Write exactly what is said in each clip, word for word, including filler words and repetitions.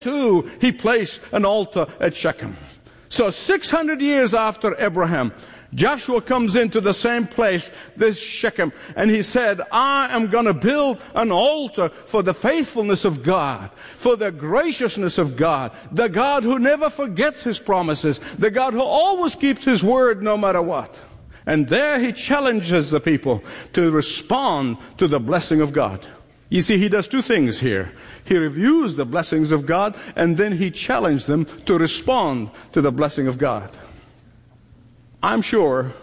too, he placed an altar at Shechem. So six hundred years after Abraham, Joshua comes into the same place, this Shechem, and he said, I am going to build an altar for the faithfulness of God, for the graciousness of God, the God who never forgets his promises, the God who always keeps his word no matter what. And there he challenges the people to respond to the blessing of God. You see, he does two things here. He reviews the blessings of God, and then he challenged them to respond to the blessing of God. I'm sure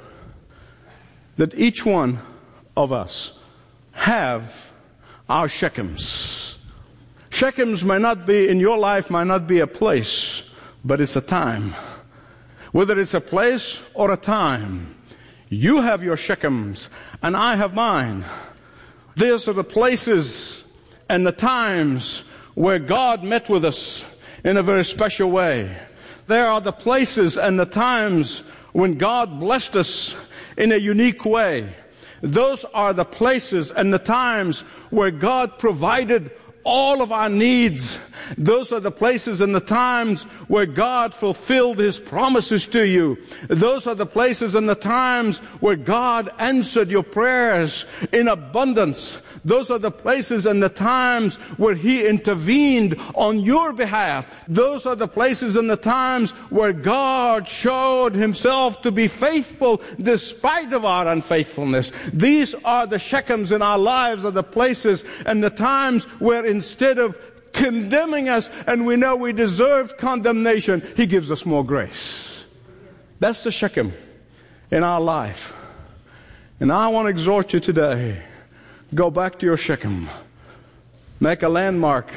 that each one of us have our Shechems. Shechems may not be, in your life, might not be a place, but it's a time. Whether it's a place or a time, you have your Shechems, and I have mine. These are the places and the times where God met with us in a very special way. There are the places and the times when God blessed us in a unique way. Those are the places and the times where God provided all of our needs. Those are the places and the times where God fulfilled his promises to you. Those are the places and the times where God answered your prayers in abundance. Those are the places and the times where he intervened on your behalf. Those are the places and the times where God showed himself to be faithful despite of our unfaithfulness. These are the Shechems in our lives, are the places and the times where instead of condemning us and we know we deserve condemnation, he gives us more grace. That's the Shechem in our life. And I want to exhort you today, go back to your Shechem. Make a landmark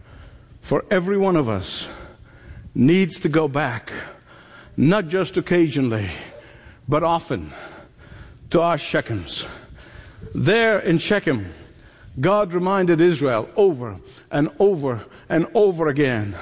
for every one of us needs to go back, not just occasionally, but often, to our Shechems. There in Shechem, God reminded Israel over and over and over again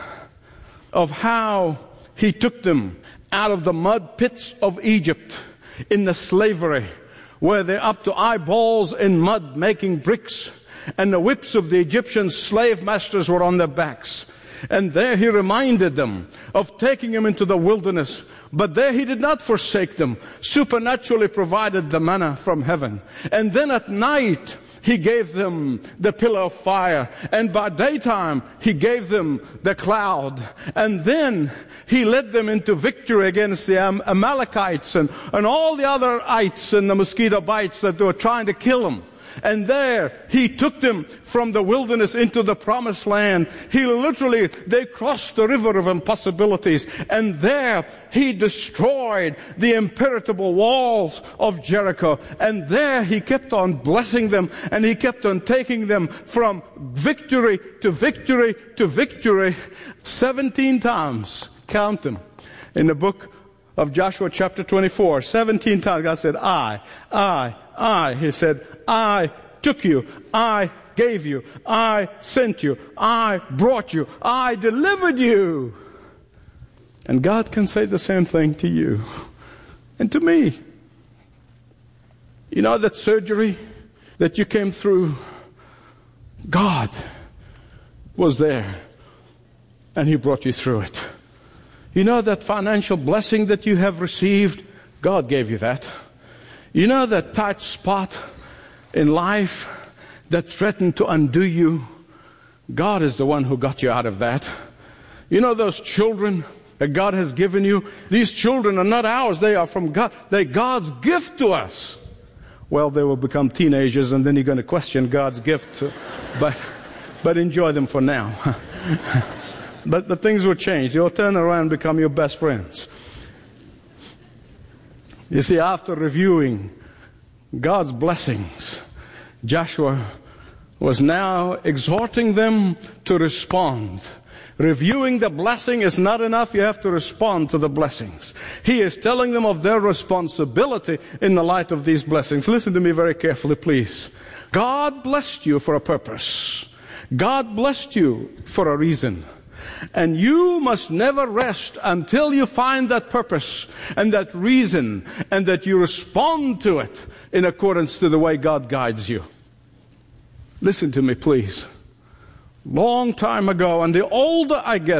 of how he took them out of the mud pits of Egypt in the slavery, where they're up to eyeballs in mud making bricks, and the whips of the Egyptian slave masters were on their backs. And there he reminded them of taking them into the wilderness. But there he did not forsake them, supernaturally provided the manna from heaven. And then at night he gave them the pillar of fire, and by daytime he gave them the cloud. And then he led them into victory against the Am- Amalekites and, and all the other ites and the mosquito bites that were trying to kill them. And there he took them from the wilderness into the promised land. He literally, they crossed the river of impossibilities, and there he destroyed the impenetrable walls of Jericho. And there he kept on blessing them, and he kept on taking them from victory to victory to victory. Seventeen times, count them, in the book of Joshua chapter twenty-four. Seventeen times God said, I, I, I. He said, I took you, I gave you, I sent you, I brought you, I delivered you. And God can say the same thing to you and to me. You know that surgery that you came through, God was there and he brought you through it. You know that financial blessing that you have received, God gave you that. You know that tight spot in life that threatened to undo you, God is the one who got you out of that. You know those children that God has given you, these children are not ours, they are from God. They're God's gift to us. Well, they will become teenagers and then you're going to question God's gift, but but enjoy them for now. But the things will change. You'll turn around and become your best friends. You see, after reviewing God's blessings, Joshua was now exhorting them to respond. Reviewing the blessing is not enough. You have to respond to the blessings. He is telling them of their responsibility in the light of these blessings. Listen to me very carefully, please. God blessed you for a purpose. God blessed you for a reason. And you must never rest until you find that purpose and that reason, and that you respond to it in accordance to the way God guides you. Listen to me, please. Long time ago. And the older I get,